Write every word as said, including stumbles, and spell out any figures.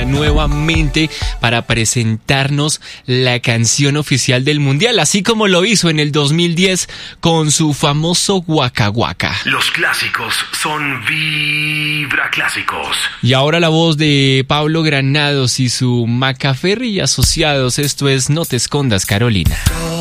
Carolina nuevamente para presentarnos la canción oficial del Mundial, así como lo hizo en el dos mil diez con su famoso Waka Waka. Los clásicos son Vibra Clásicos. Y ahora la voz de Pablo Granados y su Macaferri y Asociados. Esto es No te escondas, Carolina.